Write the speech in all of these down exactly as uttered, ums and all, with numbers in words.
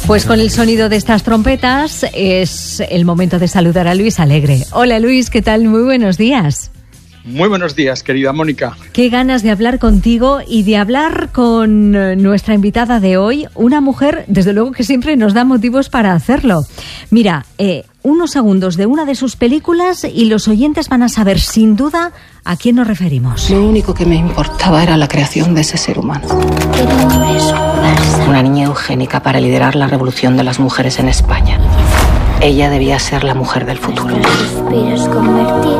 Pues con el sonido de estas trompetas es el momento de saludar a Luis Alegre. Hola Luis, ¿qué tal? Muy buenos días. Muy buenos días, querida Mónica. Qué ganas de hablar contigo y de hablar con nuestra invitada de hoy, una mujer, desde luego que siempre nos da motivos para hacerlo. Mira, eh, unos segundos de una de sus películas y los oyentes van a saber sin duda a quién nos referimos. Lo único que me importaba era la creación de ese ser humano. Una niña eugénica para liderar la revolución de las mujeres en España. Ella debía ser la mujer del futuro. Suspiros convertir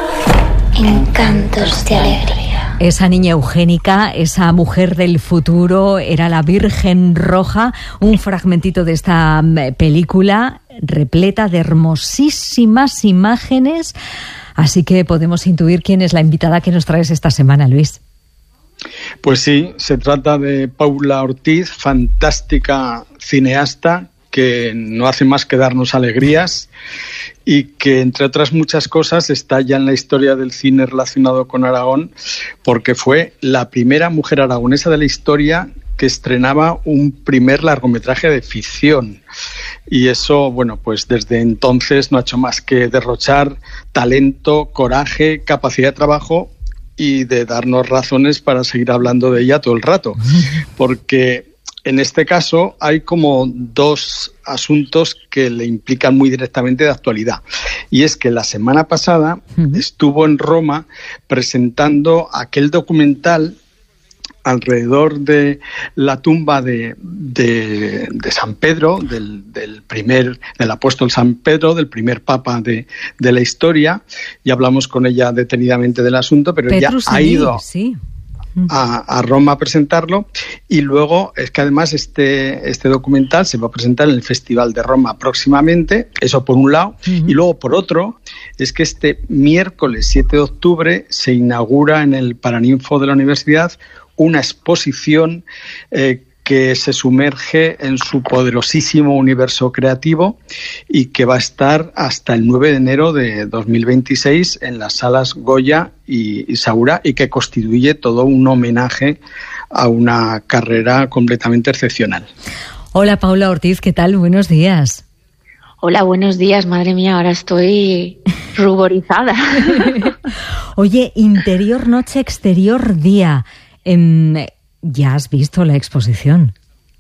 en cantos de alegría. Esa niña eugénica, esa mujer del futuro, era la Virgen Roja, un fragmentito de esta película repleta de hermosísimas imágenes. Así que podemos intuir quién es la invitada que nos traes esta semana, Luis. Pues sí, se trata de Paula Ortiz, fantástica cineasta que no hace más que darnos alegrías y que, entre otras muchas cosas, está ya en la historia del cine relacionado con Aragón, porque fue la primera mujer aragonesa de la historia que estrenaba un primer largometraje de ficción. Y eso, bueno, pues desde entonces no ha hecho más que derrochar talento, coraje, capacidad de trabajo y de darnos razones para seguir hablando de ella todo el rato. Porque en este caso hay como dos asuntos que le implican muy directamente de actualidad. Y es que la semana pasada uh-huh. estuvo en Roma presentando aquel documental alrededor de la tumba de, de, de San Pedro, del, del primer, del apóstol San Pedro, del primer papa de, de la historia, y hablamos con ella detenidamente del asunto, pero Petrus ella ha ido sí. a, a Roma a presentarlo, y luego es que además este, este documental se va a presentar en el Festival de Roma próximamente, eso por un lado, uh-huh. y luego por otro es que este miércoles siete de octubre se inaugura en el Paraninfo de la Universidad una exposición eh, que se sumerge en su poderosísimo universo creativo y que va a estar hasta el nueve de enero de dos mil veintiséis en las salas Goya y, y Saura, y que constituye todo un homenaje a una carrera completamente excepcional. Hola Paula Ortiz, ¿qué tal? Buenos días. Hola, buenos días. Madre mía, ahora estoy ruborizada. Oye, interior, noche, exterior, día. En, ¿ya has visto la exposición?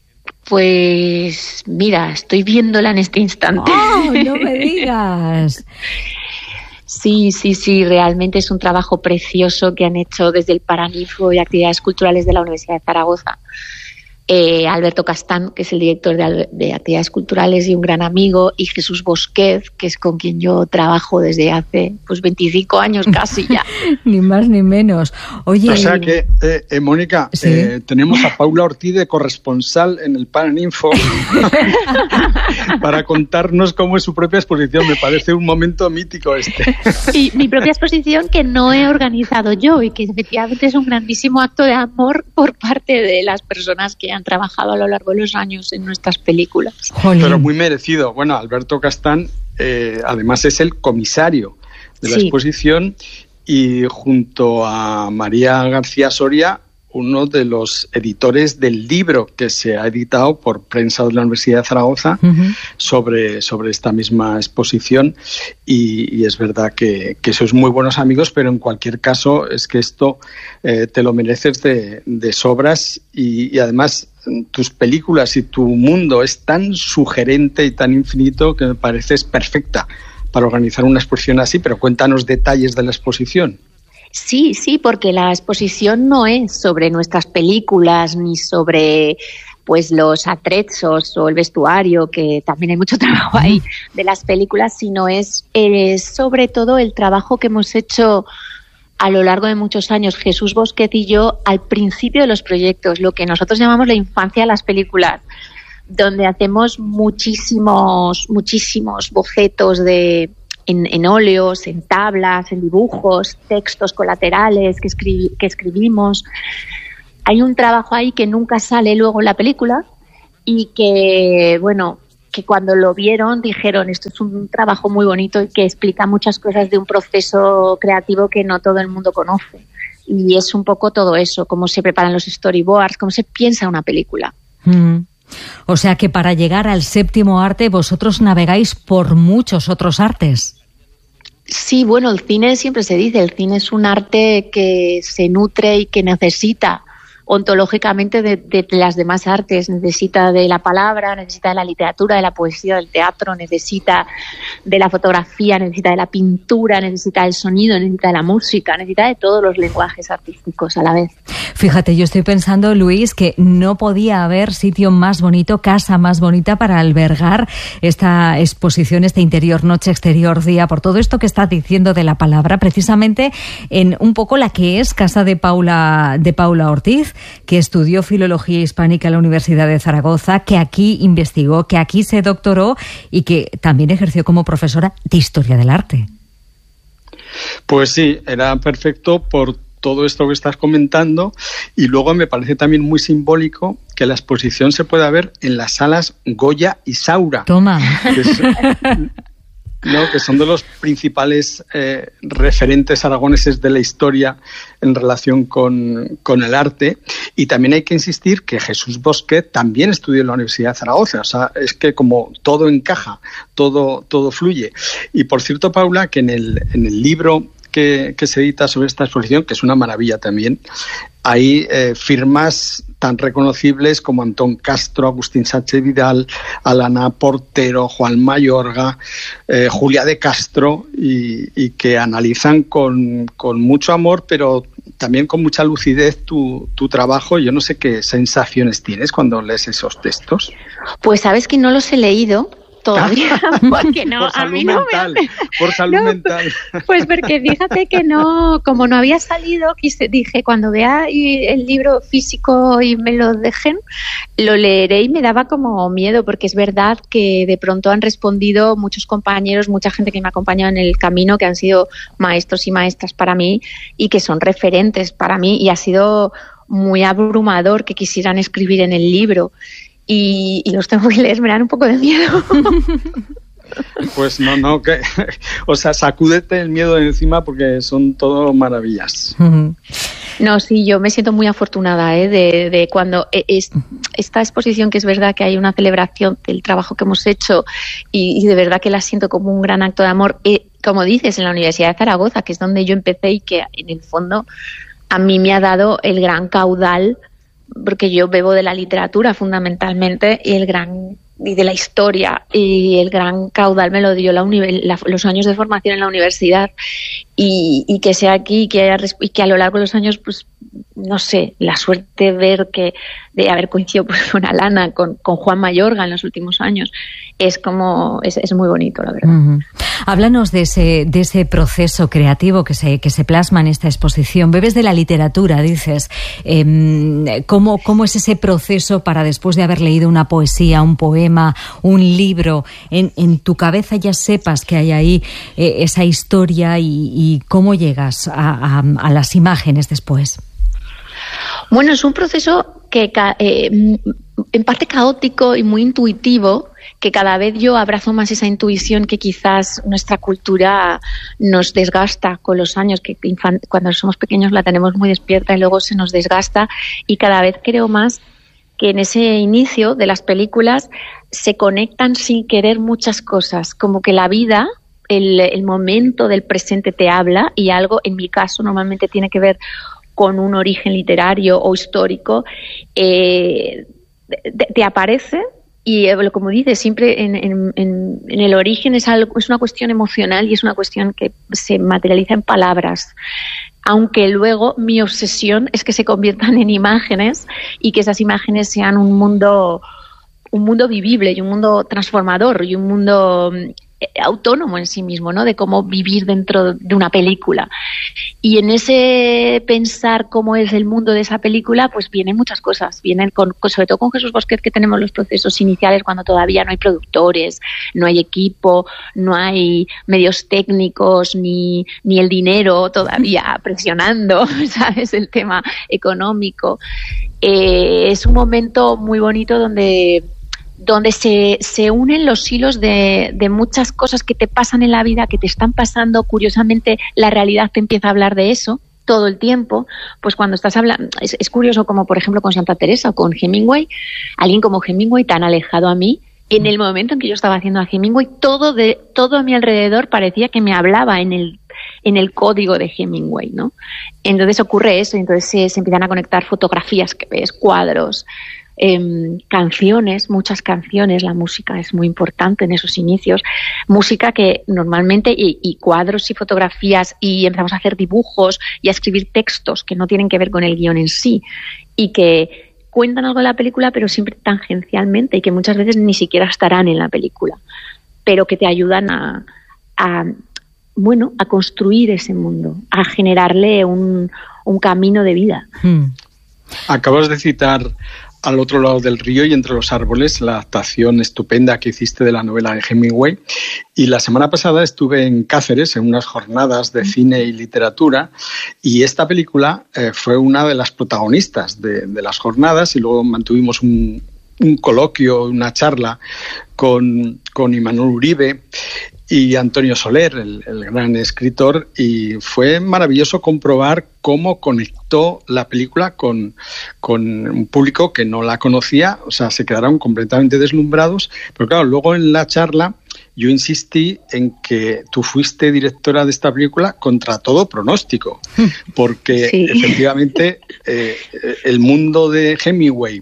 Pues mira, estoy viéndola en este instante. ¡Oh, no me digas! Sí, sí, sí, realmente es un trabajo precioso que han hecho desde el Paraninfo de Actividades Culturales de la Universidad de Zaragoza. Eh, Alberto Castán, que es el director de, de Actividades Culturales y un gran amigo, y Jesús Bosquez, que es con quien yo trabajo desde hace pues veinticinco años casi ya. Ni más ni menos. Oye, o sea que, eh, eh, Mónica, ¿sí? eh, tenemos a Paula Ortiz de corresponsal en el Paraninfo para contarnos cómo es su propia exposición. Me parece un momento mítico este. Y mi propia exposición que no he organizado yo y que efectivamente es un grandísimo acto de amor por parte de las personas que han trabajado a lo largo de los años en nuestras películas. Jolín. Pero muy merecido. Bueno, Alberto Castán eh, además es el comisario de la sí. exposición, y junto a María García Soria, uno de los editores del libro que se ha editado por Prensa de la Universidad de Zaragoza uh-huh. sobre, sobre esta misma exposición, y, y es verdad que, que sois muy buenos amigos, pero en cualquier caso es que esto eh, te lo mereces de, de sobras, y, y además tus películas y tu mundo es tan sugerente y tan infinito que me pareces perfecta para organizar una exposición así. Pero cuéntanos detalles de la exposición. Sí, sí, porque la exposición no es sobre nuestras películas ni sobre pues los atrezos o el vestuario, que también hay mucho trabajo ahí de las películas, sino es, es sobre todo el trabajo que hemos hecho a lo largo de muchos años, Jesús Bosquez y yo, al principio de los proyectos, lo que nosotros llamamos la infancia de las películas, donde hacemos muchísimos, muchísimos bocetos de En, en óleos, en tablas, en dibujos, textos colaterales que, escribi- que escribimos. Hay un trabajo ahí que nunca sale luego en la película y que, bueno, que cuando lo vieron dijeron, esto es un trabajo muy bonito y que explica muchas cosas de un proceso creativo que no todo el mundo conoce. Y es un poco todo eso, cómo se preparan los storyboards, cómo se piensa una película. Mm. O sea que para llegar al séptimo arte vosotros navegáis por muchos otros artes. Sí, bueno, el cine siempre se dice, el cine es un arte que se nutre y que necesita ontológicamente de, de las demás artes, necesita de la palabra, necesita de la literatura, de la poesía, del teatro, necesita de la fotografía, necesita de la pintura, necesita del sonido, necesita de la música, necesita de todos los lenguajes artísticos a la vez. Fíjate, yo estoy pensando, Luis, que no podía haber sitio más bonito, casa más bonita para albergar esta exposición, este interior noche, exterior día, por todo esto que estás diciendo de la palabra, precisamente en un poco la que es casa de Paula, de Paula Ortiz, que estudió Filología Hispánica en la Universidad de Zaragoza, que aquí investigó, que aquí se doctoró y que también ejerció como profesora de Historia del Arte. Pues sí, era perfecto por todo esto que estás comentando, y luego me parece también muy simbólico que la exposición se pueda ver en las salas Goya y Saura. Toma. Que es, no, que son de los principales eh, referentes aragoneses de la historia en relación con, con el arte. Y también hay que insistir que Jesús Bosquet también estudió en la Universidad de Zaragoza. O sea, es que como todo encaja, todo, todo fluye. Y por cierto, Paula, que en el, en el libro que, que se edita sobre esta exposición, que es una maravilla también, hay eh, firmas tan reconocibles como Antón Castro, Agustín Sánchez Vidal, Alana Portero, Juan Mayorga, eh, Julia de Castro, y, y que analizan con, con mucho amor, pero también con mucha lucidez tu, tu trabajo. Yo no sé qué sensaciones tienes cuando lees esos textos. Pues sabes que no los he leído todavía, porque no, por salud a mí no mental, me... por salud no, mental. Pues porque fíjate que no, como no había salido, quise, dije, cuando vea el libro físico y me lo dejen, lo leeré, y me daba como miedo, porque es verdad que de pronto han respondido muchos compañeros, mucha gente que me ha acompañado en el camino, que han sido maestros y maestras para mí y que son referentes para mí, y ha sido muy abrumador que quisieran escribir en el libro. Y, y los tengo que leer, me dan un poco de miedo. Pues no, no, que, o sea, sacúdete el miedo de encima, porque son todo maravillas. No, sí, yo me siento muy afortunada ¿eh? de, de cuando es, esta exposición, que es verdad que hay una celebración del trabajo que hemos hecho, y, y de verdad que la siento como un gran acto de amor, eh, como dices, en la Universidad de Zaragoza, que es donde yo empecé y que en el fondo a mí me ha dado el gran caudal, porque yo bebo de la literatura fundamentalmente, y el gran y de la historia, y el gran caudal me lo dio la, la los años de formación en la universidad, y, y que sea aquí, y que, haya, y que a lo largo de los años, pues no sé, la suerte de ver que de haber coincidido pues, con Alana, con, con Juan Mayorga en los últimos años, es como es, es muy bonito, la verdad. Uh-huh. Háblanos de ese de ese proceso creativo que se que se plasma en esta exposición. Bebes de la literatura, dices. Eh, ¿cómo, ¿Cómo es ese proceso para, después de haber leído una poesía, un poema, un libro, en, en tu cabeza ya sepas que hay ahí eh, esa historia, y, y cómo llegas a, a, a las imágenes después? Bueno, es un proceso que eh, en parte caótico y muy intuitivo, que cada vez yo abrazo más esa intuición que quizás nuestra cultura nos desgasta con los años, que infan- cuando somos pequeños la tenemos muy despierta y luego se nos desgasta, y cada vez creo más que en ese inicio de las películas se conectan sin querer muchas cosas, como que la vida, el, el momento del presente te habla, y algo, en mi caso, normalmente tiene que ver con un origen literario o histórico, eh, te, te aparece, y eh, como dices, siempre en, en, en, en el origen es algo, es una cuestión emocional, y es una cuestión que se materializa en palabras, aunque luego mi obsesión es que se conviertan en imágenes, y que esas imágenes sean un mundo, un mundo vivible, y un mundo transformador, y un mundo autónomo en sí mismo, ¿no? De cómo vivir dentro de una película. Y en ese pensar cómo es el mundo de esa película, pues vienen muchas cosas. Vienen con, sobre todo con Jesús Bosquet, que tenemos los procesos iniciales cuando todavía no hay productores, no hay equipo, no hay medios técnicos, ni, ni el dinero todavía presionando, ¿sabes? El tema económico. Eh, es un momento muy bonito donde donde se, se unen los hilos de, de muchas cosas que te pasan en la vida, que te están pasando. Curiosamente, la realidad te empieza a hablar de eso. todo el tiempo, pues cuando estás hablando, es, es curioso como por ejemplo con Santa Teresa o con Hemingway, alguien como Hemingway tan alejado a mí, en el momento en que yo estaba haciendo a Hemingway, todo de todo a mi alrededor parecía que me hablaba en el en el código de Hemingway, ¿no? Entonces ocurre eso, entonces se, se empiezan a conectar fotografías que ves, cuadros, eh, canciones, muchas canciones, la música es muy importante en esos inicios, música que normalmente, y, y cuadros y fotografías, y empezamos a hacer dibujos y a escribir textos que no tienen que ver con el guión en sí, y que cuentan algo de la película, pero siempre tangencialmente, y que muchas veces ni siquiera estarán en la película, pero que te ayudan a, a bueno, a construir ese mundo, a generarle un, un camino de vida. Hmm. Acabas de citar Al otro lado del río y entre los árboles, la adaptación estupenda que hiciste de la novela de Hemingway. Y la semana pasada estuve en Cáceres en unas jornadas de cine y literatura, y esta película eh, fue una de las protagonistas de, de las jornadas, y luego mantuvimos un, un coloquio, una charla con, con Imanol Uribe y Antonio Soler, el, el gran escritor, y fue maravilloso comprobar cómo conectó la película con, con un público que no la conocía, o sea, se quedaron completamente deslumbrados, pero claro, luego en la charla yo insistí en que tú fuiste directora de esta película contra todo pronóstico, porque sí. efectivamente eh, el mundo de Hemingway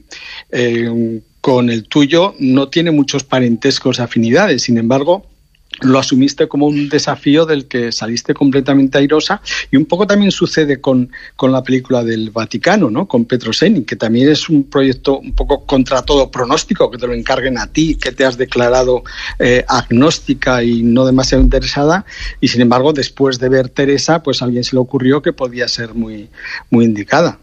eh, con el tuyo no tiene muchos parentescos, afinidades, sin embargo, lo asumiste como un desafío del que saliste completamente airosa, y un poco también sucede con, con la película del Vaticano, ¿no? Con Petroseni, que también es un proyecto un poco contra todo pronóstico, que te lo encarguen a ti, que te has declarado eh, agnóstica y no demasiado interesada, y sin embargo después de ver Teresa, pues a alguien se le ocurrió que podía ser muy, muy indicada.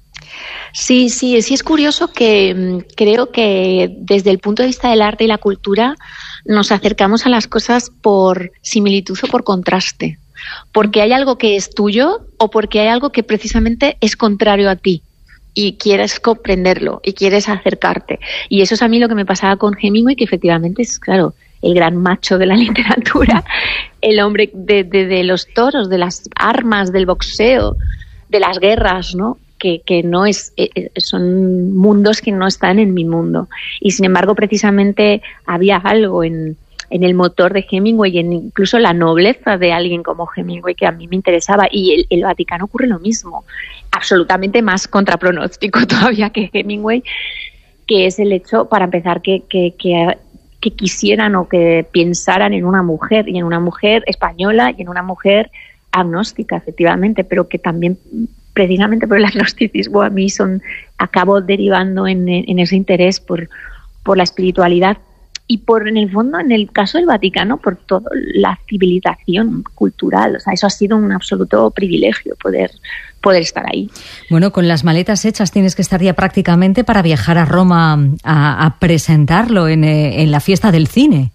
Sí, sí, sí es curioso que creo que desde el punto de vista del arte y la cultura nos acercamos a las cosas por similitud o por contraste, porque hay algo que es tuyo o porque hay algo que precisamente es contrario a ti y quieres comprenderlo y quieres acercarte. Y eso es a mí lo que me pasaba con Hemingway, que efectivamente es, claro, el gran macho de la literatura, el hombre de, de, de los toros, de las armas, del boxeo, de las guerras, ¿no? Que, que no es, eh, son mundos que no están en mi mundo. Y sin embargo, precisamente había algo en, en el motor de Hemingway y en incluso la nobleza de alguien como Hemingway que a mí me interesaba. Y el, el Vaticano ocurre lo mismo, absolutamente más contrapronóstico todavía que Hemingway, que es el hecho, para empezar, que, que, que, que quisieran o que pensaran en una mujer, y en una mujer española y en una mujer agnóstica, efectivamente, pero que también precisamente por el agnosticismo a mí son acabo derivando en, en ese interés por, por la espiritualidad y por, en el fondo, en el caso del Vaticano, por toda la civilización cultural. O sea, eso ha sido un absoluto privilegio poder, poder estar ahí. Bueno, con las maletas hechas tienes que estar ya prácticamente para viajar a Roma a, a presentarlo en, en la fiesta del cine.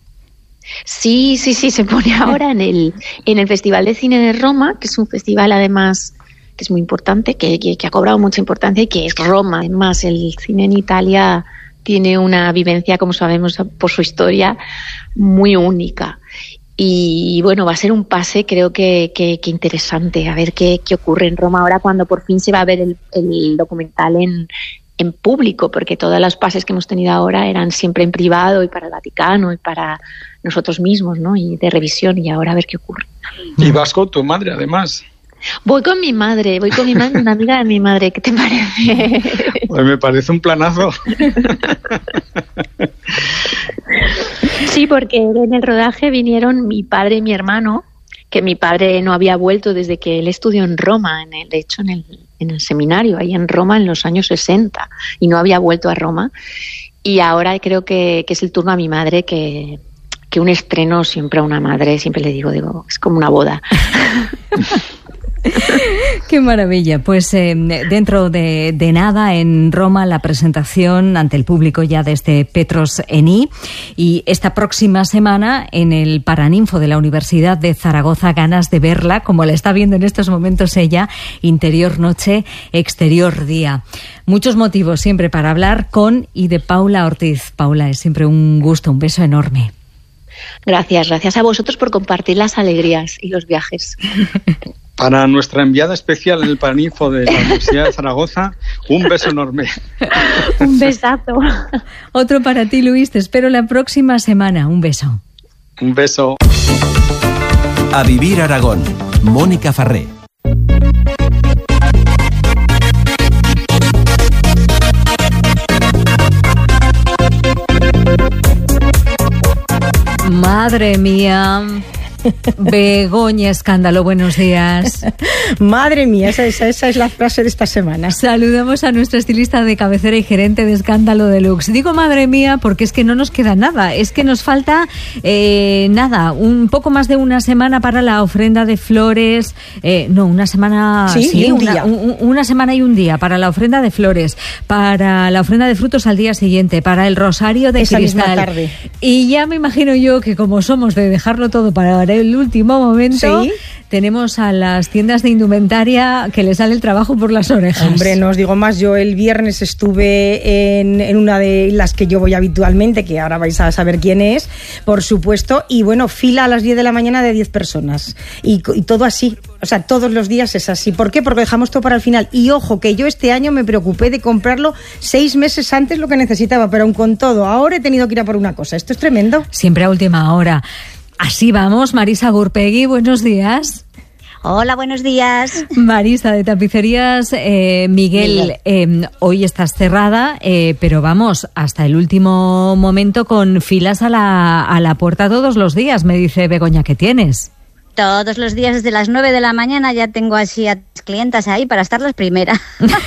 Sí, sí, sí, se pone ahora en el, en el Festival de Cine de Roma, que es un festival además que es muy importante, que, que, que ha cobrado mucha importancia y que es Roma. Además, el cine en Italia tiene una vivencia, como sabemos por su historia, muy única. Y bueno, va a ser un pase, creo que, que, que interesante, a ver qué, qué ocurre en Roma ahora cuando por fin se va a ver el, el documental en, en público, porque todos los pases que hemos tenido ahora eran siempre en privado y para el Vaticano y para nosotros mismos, ¿no? Y de revisión, y ahora a ver qué ocurre. Y vas con tu madre, además. Voy con mi madre, voy con mi madre, una amiga de mi madre. ¿Qué te parece? Pues me parece un planazo. Sí, porque en el rodaje vinieron mi padre y mi hermano, que mi padre no había vuelto desde que él estudió en Roma, en el, de hecho en el, en el seminario, ahí en Roma en los años sesenta, y no había vuelto a Roma. Y ahora creo que, que es el turno a mi madre, que, que un estreno siempre a una madre, siempre le digo, digo, es como una boda. Qué maravilla. Pues eh, dentro de, de nada en Roma la presentación ante el público ya de este Petroseni, y esta próxima semana en el Paraninfo de la Universidad de Zaragoza, ganas de verla como la está viendo en estos momentos ella, interior noche, exterior día. Muchos motivos siempre para hablar con y de Paula Ortiz. Paula, es siempre un gusto, un beso enorme. Gracias, gracias a vosotros por compartir las alegrías y los viajes. Para nuestra enviada especial en el Paraninfo de la Universidad de Zaragoza, un beso enorme. Un besazo. Otro para ti, Luis. Te espero la próxima semana. Un beso. Un beso. A Vivir Aragón. Mónica Farré. Madre mía. Begoña Escándalo, buenos días. Madre mía, esa, esa, esa es la frase de esta semana. Saludamos a nuestra estilista de cabecera y gerente de Escándalo Deluxe. Digo madre mía porque es que no nos queda nada, es que nos falta eh, nada, un poco más de una semana para la ofrenda de flores, eh, no, una semana, sí, sí, un una, día. Un, una semana y un día para la ofrenda de flores, para la ofrenda de frutos al día siguiente, para el rosario de esa cristal. Misma tarde. Y ya me imagino yo que como somos de dejarlo todo para el último momento, ¿sí? Tenemos a las tiendas de indumentaria que le sale el trabajo por las orejas. Hombre, no os digo más, yo el viernes estuve en, en una de las que yo voy habitualmente, que ahora vais a saber quién es, por supuesto, y bueno, fila a las diez de la mañana de diez personas, y, y todo así, o sea, todos los días es así. ¿Por qué? Porque dejamos todo para el final, y ojo, que yo este año me preocupé de comprarlo seis meses antes lo que necesitaba, pero aún con todo, ahora he tenido que ir a por una cosa, esto es tremendo. Siempre a última hora. Así vamos, Marisa Gurpegui, buenos días. Hola, buenos días. Marisa, de Tapicerías eh, Miguel, eh, hoy estás cerrada, eh, pero vamos, hasta el último momento con filas a la, a la puerta todos los días, me dice Begoña que tienes. Todos los días desde las nueve de la mañana ya tengo así a clientas ahí para estar las primeras.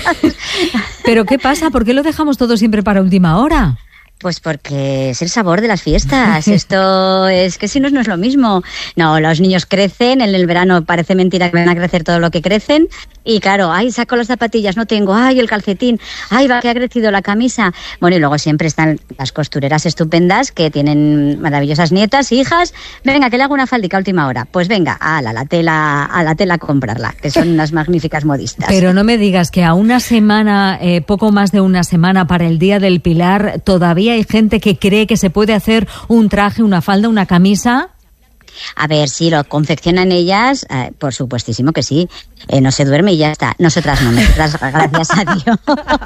¿Pero qué pasa? ¿Por qué lo dejamos todo siempre para última hora? Pues porque es el sabor de las fiestas. Esto es que si no, no es lo mismo. No, los niños crecen, en el verano parece mentira que van a crecer todo lo que crecen. Y claro, ay, saco las zapatillas, no tengo, ay, el calcetín, ay, va que ha crecido la camisa. Bueno, y luego siempre están las costureras estupendas que tienen maravillosas nietas, hijas. Venga, que le hago una faldica a última hora. Pues venga, a la, la tela, a la tela a comprarla, que son unas magníficas modistas. Pero no me digas que a una semana, eh, poco más de una semana para el Día del Pilar, todavía hay gente que cree que se puede hacer un traje, una falda, una camisa. A ver, si lo confeccionan ellas, eh, por supuestísimo que sí. Eh, no se duerme y ya está. Nosotras no, nosotras, gracias a Dios.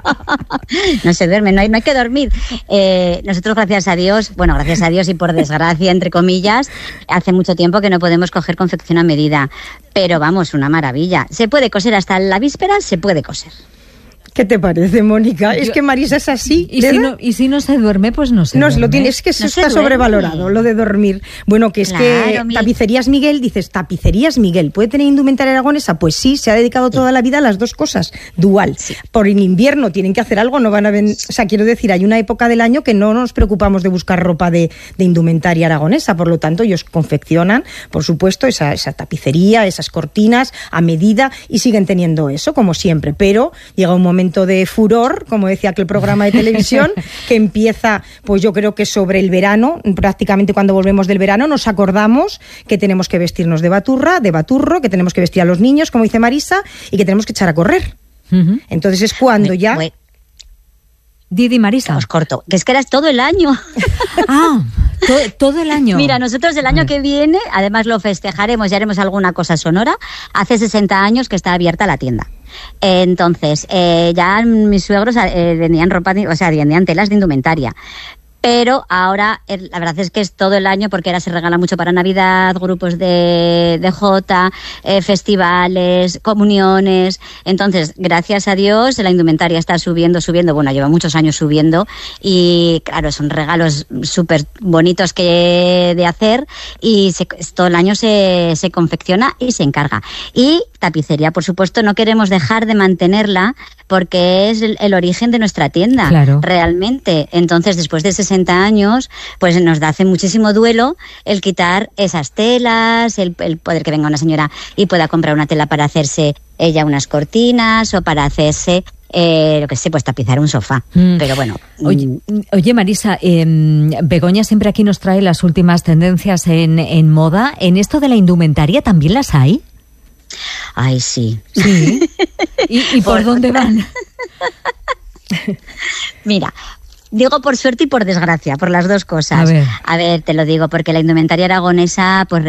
No se duerme, no hay, no hay que dormir. Eh, nosotros, gracias a Dios, bueno, gracias a Dios y por desgracia, entre comillas, hace mucho tiempo que no podemos coger confección a medida. Pero vamos, una maravilla. Se puede coser hasta la víspera, se puede coser. ¿Qué te parece, Mónica? Yo, es que Marisa es así. Y si, no, y si no se duerme, pues no se no, duerme. Lo tiene, es que eso no está sobrevalorado, lo de dormir. Bueno, que es claro, que mi... Tapicerías Miguel, dices, Tapicerías Miguel, ¿puede tener indumentaria aragonesa? Pues sí, se ha dedicado toda sí. la vida a las dos cosas, dual. Sí. Por el invierno tienen que hacer algo, no van a ven... o sea, quiero decir, hay una época del año que no nos preocupamos de buscar ropa de, de indumentaria aragonesa, por lo tanto, ellos confeccionan, por supuesto, esa, esa tapicería, esas cortinas a medida y siguen teniendo eso, como siempre, pero llega un momento de furor, como decía aquel programa de televisión, que empieza, pues yo creo que sobre el verano, prácticamente cuando volvemos del verano, nos acordamos que tenemos que vestirnos de baturra, de baturro, que tenemos que vestir a los niños, como dice Marisa, y que tenemos que echar a correr. Uh-huh. Entonces es cuando ya... Bueno. Didi, Marisa. Os corto, que es que era todo el año. Ah, to, todo el año. Mira, nosotros el año que viene, además lo festejaremos, ya haremos alguna cosa sonora, hace sesenta años que está abierta la tienda. Entonces, eh, ya mis suegros eh, vendían ropa, o sea, vendían telas de indumentaria. Pero ahora, la verdad es que es todo el año, porque ahora se regala mucho para Navidad, grupos de, de Jota, eh, festivales, comuniones. Entonces, gracias a Dios, la indumentaria está subiendo, subiendo. Bueno, lleva muchos años subiendo. Y claro, son regalos súper bonitos que de hacer. Y se, todo el año se, se confecciona y se encarga. Y tapicería, por supuesto, no queremos dejar de mantenerla, porque es el, el origen de nuestra tienda. Claro. Realmente. Entonces, después de sesenta años, pues nos da hace muchísimo duelo el quitar esas telas, el, el poder que venga una señora y pueda comprar una tela para hacerse ella unas cortinas o para hacerse Eh, lo que sé, pues tapizar un sofá. Mm. Pero bueno. Oye, oye Marisa, eh, Begoña siempre aquí nos trae las últimas tendencias en, en moda. ¿En esto de la indumentaria también las hay? Ay, sí. ¿Sí? ¿Y, y por, por dónde van? Mira, digo por suerte y por desgracia, por las dos cosas. A ver, A ver te lo digo, porque la indumentaria aragonesa, pues